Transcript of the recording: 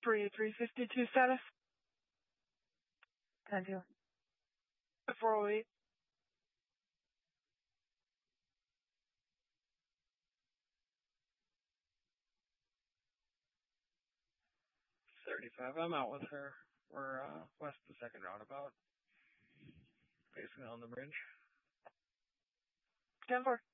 352 status. 10-2. 408. I'm out with her. We're west of the second roundabout. Basically on the bridge. 10-4.